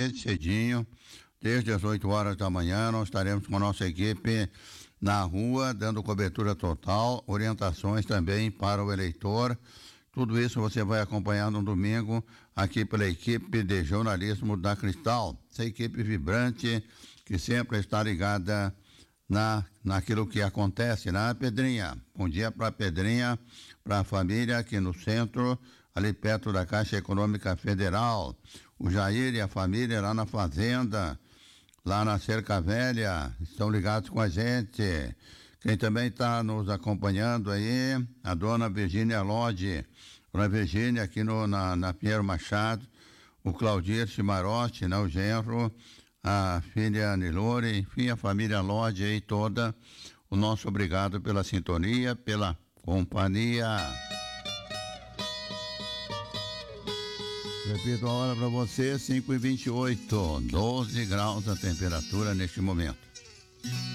desde cedinho, desde as 8 horas da manhã, nós estaremos com a nossa equipe na rua, dando cobertura total, orientações também para o eleitor. Tudo isso você vai acompanhar no domingo aqui pela equipe de jornalismo da Cristal. Essa equipe vibrante que sempre está ligada naquilo que acontece na Pedrinha. Bom dia para a Pedrinha, para a família aqui no centro, ali perto da Caixa Econômica Federal. O Jair e a família lá na fazenda, lá na Cerca Velha, estão ligados com a gente. Quem também está nos acompanhando aí, a dona Virgínia Lodge, dona Virgínia aqui na Pinheiro Machado, o Claudir Chimarote, né, o genro, a filha Nilore, enfim, a família Lodge aí toda. O nosso obrigado pela sintonia, pela companhia. Repito a hora para você, 5h28, 12 graus a temperatura neste momento.